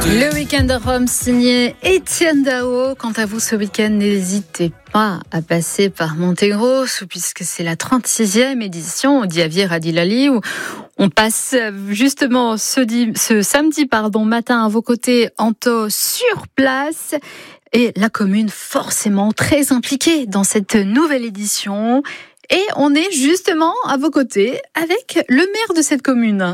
Le week-end de Rome signé Étienne Dao. Quant à vous, ce week-end, n'hésitez pas à passer par Montegrosso, puisque c'est la 36e édition au Diavier Radilali, où on passe justement ce samedi matin à vos côtés, Anto, sur place. Et la commune, forcément, très impliquée dans cette nouvelle édition. Et on est justement à vos côtés avec le maire de cette commune.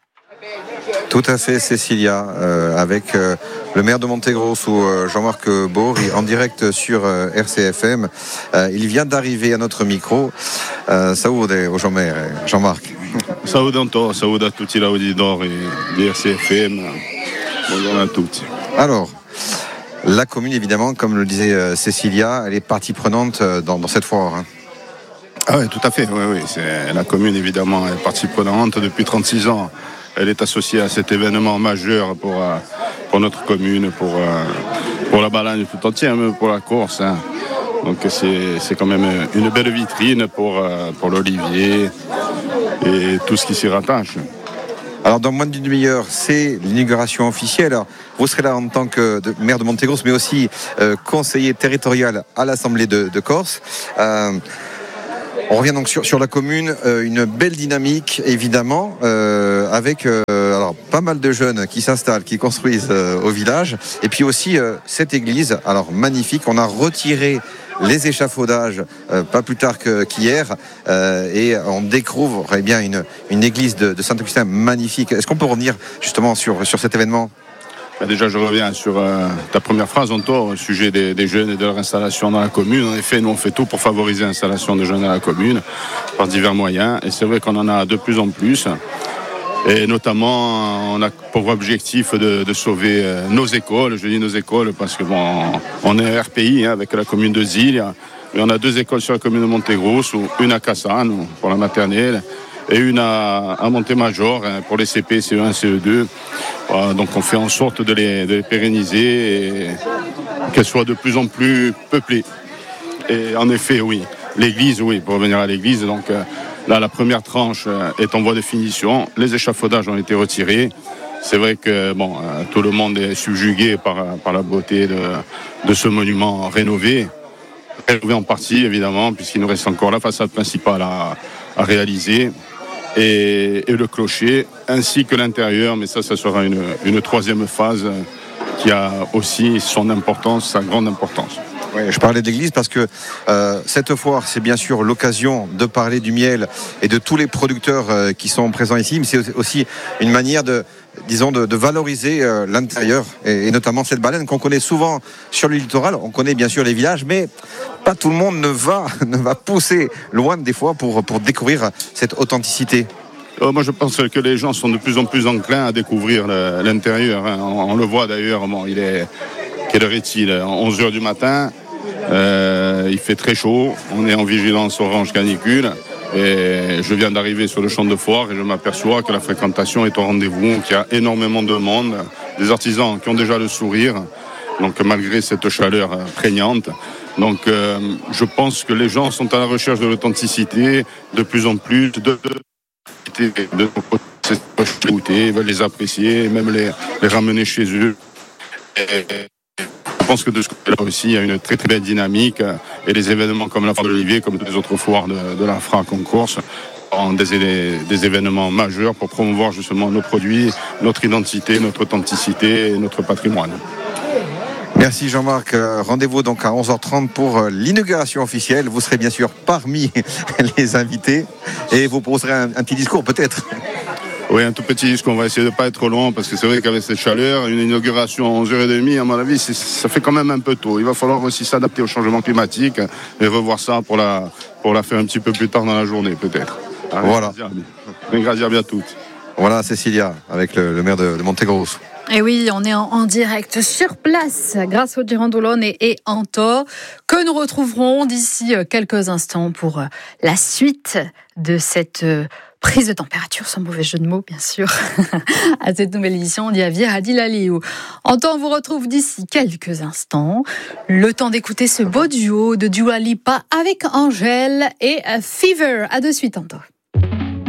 Tout à fait, Cécilia, avec le maire de Montegrosso, Jean-Marc Bory, en direct sur RCFM. Il vient d'arriver à notre micro. Saúde au Jean-Marc. Saúde Anto, saúde à tutti l'auditori di RCFM. Bonjour à tous. Alors, la commune, évidemment, comme le disait Cécilia, elle est partie prenante dans cette foire. Hein. Ah oui, tout à fait. Oui. C'est la commune, évidemment, est partie prenante depuis 36 ans. Elle est associée à cet événement majeur pour notre commune, pour la Balagne tout entière, même pour la Corse. Hein. Donc c'est quand même une belle vitrine pour l'Olivier et tout ce qui s'y rattache. Alors dans moins d'une demi-heure, c'est l'inauguration officielle. Alors, vous serez là en tant que maire de Montegrosso, mais aussi conseiller territorial à l'Assemblée de Corse. On revient donc sur la commune, une belle dynamique évidemment, avec alors pas mal de jeunes qui s'installent, qui construisent au village, et puis aussi cette église, alors magnifique. On a retiré les échafaudages pas plus tard qu'hier, et on découvre bien une église de Saint-Augustin magnifique. Est-ce qu'on peut revenir justement sur cet événement ? Déjà, je reviens sur ta première phrase, Anto, au sujet des jeunes et de leur installation dans la commune. En effet, nous, on fait tout pour favoriser l'installation de jeunes dans la commune par divers moyens. Et c'est vrai qu'on en a de plus en plus. Et notamment, on a pour objectif de sauver nos écoles. Je dis nos écoles parce que on est un RPI avec la commune de Zille. Mais on a 2 écoles sur la commune de Montegrosso, une à Cassano pour la maternelle et une à Montemajor pour les CP, CE1, CE2. Donc on fait en sorte de les pérenniser et qu'elles soient de plus en plus peuplées. Et en effet, oui, l'église, pour revenir à l'église, donc là la première tranche est en voie de finition. Les échafaudages ont été retirés. C'est vrai que tout le monde est subjugué par la beauté de ce monument rénové en partie évidemment, puisqu'il nous reste encore la façade principale à réaliser. Et le clocher, ainsi que l'intérieur, mais ça sera une troisième phase qui a aussi son importance, sa grande importance. Oui, je parlais d'église parce que cette foire, c'est bien sûr l'occasion de parler du miel et de tous les producteurs qui sont présents ici, mais c'est aussi une manière de valoriser l'intérieur et notamment cette baleine qu'on connaît souvent sur le littoral. On connaît bien sûr les villages, mais pas tout le monde ne va pousser loin des fois pour découvrir cette authenticité. Moi, je pense que les gens sont de plus en plus enclins à découvrir l'intérieur. Hein. On le voit d'ailleurs. Quelle heure est-il ? 11h du matin. Il fait très chaud. On est en vigilance orange canicule. Et je viens d'arriver sur le champ de foire et je m'aperçois que la fréquentation est au rendez-vous, qu'il y a énormément de monde, des artisans qui ont déjà le sourire, donc malgré cette chaleur prégnante. Donc je pense que les gens sont à la recherche de l'authenticité, de plus en plus de ils veulent les apprécier, même les ramener chez eux. Et je pense que de ce côté-là aussi, il y a une très très belle dynamique et les événements comme la foire de l'Olivier, comme toutes les autres foires de la FRAC en Corse, ont des événements majeurs pour promouvoir justement nos produits, notre identité, notre authenticité et notre patrimoine. Merci Jean-Marc. Rendez-vous donc à 11h30 pour l'inauguration officielle. Vous serez bien sûr parmi les invités et vous poserez un petit discours peut-être. Oui, un tout petit discours. On va essayer de ne pas être trop loin parce que c'est vrai qu'avec cette chaleur, une inauguration à 11h30, à mon avis, ça fait quand même un peu tôt. Il va falloir aussi s'adapter au changement climatique et revoir ça pour la faire un petit peu plus tard dans la journée peut-être. Voilà. Ringrazia bien toutes. Voilà Cécilia avec le maire de Montegrosso. Et oui, on est en direct sur place grâce au Girandolone et Anto que nous retrouverons d'ici quelques instants pour la suite de cette prise de température, sans mauvais jeu de mots bien sûr, à cette nouvelle édition d'Iavier Radilali. Anto, on vous retrouve d'ici quelques instants. Le temps d'écouter ce beau duo de Dua Lipa avec Angèle et Fever. À de suite Anto.